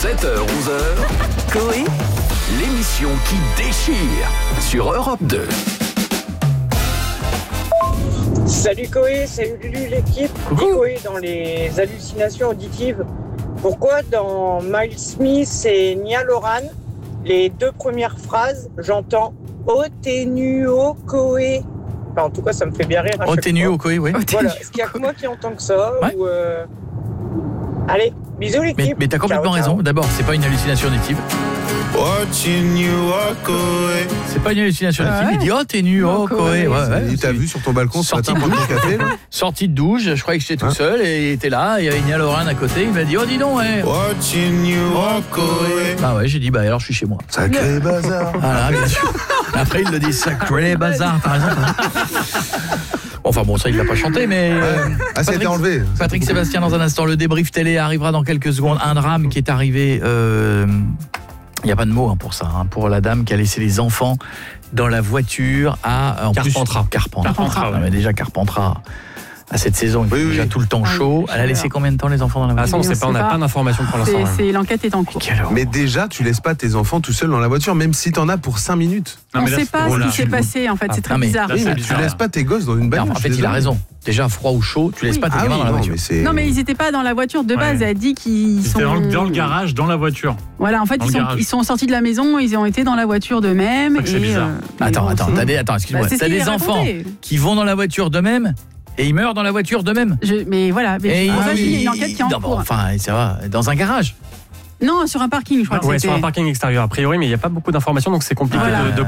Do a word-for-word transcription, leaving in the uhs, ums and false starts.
sept heures onze heures, Coé, l'émission qui déchire sur Europe deux. Salut Coé, salut l'équipe. Dis Coé, dans les hallucinations auditives, pourquoi dans Miles Smith et Nia Loran, les deux premières phrases, j'entends « Oh, t'es nu, oh, Coé ». Enfin, en tout cas, ça me fait bien rire à Oh, chaque t'es nu, fois. oh, Coé, oui. Voilà, est-ce qu'il y a que moi qui entends que ça Ouais. ou euh... Allez, bisous l'équipe. Mais, mais t'as complètement ciao, ciao. raison. D'abord, c'est pas une hallucination auditive. Watching you walk away. C'est pas une hallucination Ah auditive. ouais. Il dit oh t'es nu, oh Coé. Ouais, ouais. Il t'a vu sur ton balcon ce Sorti matin de prendre douche. ton café là. Sorti de douche, je croyais que j'étais tout Hein seul et il était là. Il y avait Nia Loran à côté. Il m'a dit oh dis donc, ouais. Watching you walk away. Bah ouais, j'ai dit bah alors je suis chez moi. Sacré bazar. Voilà, bien sûr. Après il le dit sacré bazar. T'as raison. Enfin bon, ça il l'a pas chanté, mais euh, Ah, ça a été enlevé. Patrick Sébastien dans un instant. Le débrief télé arrivera dans quelques secondes. Un drame qui est arrivé. Euh, Il n'y a pas de mots hein, pour ça, hein, pour la dame qui a laissé les enfants dans la voiture à en Carpentras. Plus, Carpentras. Carpentras, Non, mais déjà Carpentras à cette saison, il fait Oui, oui. déjà tout le temps chaud. Elle a laissé combien de temps les enfants dans la Ah, ça, voiture? on sait pas, on n'a sait pas pas. d'informations pour l'instant. C'est, hein. c'est, l'enquête est en cours. Quelle horreur. Mais déjà, tu laisses pas tes enfants tout seuls dans la voiture, même si t'en as pour cinq minutes. Non, On mais ne là, sait pas oh ce là, qui s'est tu- passé, en fait, Ah, c'est très non, mais- bizarre. Là, Oui, c'est mais tu bizarre. laisses pas tes gosses dans une Non, bagnole. en je fait, suis il a désolé. raison. Déjà, froid ou chaud, tu laisses Oui. pas tes Ah gamins oui, dans la non, voiture. mais c'est. Non, mais ils n'étaient pas dans la voiture de base. Ouais. Elle a dit qu'ils C'était sont. dans, le- dans le garage, dans la voiture. Voilà, en fait, Dans ils le sont, garage. ils sont sortis de la maison, ils ont été dans la voiture d'eux-mêmes. C'est vrai que c'est et, bizarre. mais Attends, bon, attends, c'est- t'as des, attends, excuse-moi. Bah, c'est ce T'as qu'il des a enfants raconté. qui vont dans la voiture d'eux-mêmes et ils meurent dans la voiture d'eux-mêmes. Je- mais voilà, mais Et en fait, ils- il y a une enquête qui est en non, bon, cours. enfin, ça va, dans un garage. Non, sur un parking, je crois que Ouais, c'était. sur un parking extérieur, a priori, mais il n'y a pas beaucoup d'informations, donc c'est compliqué Voilà. de, de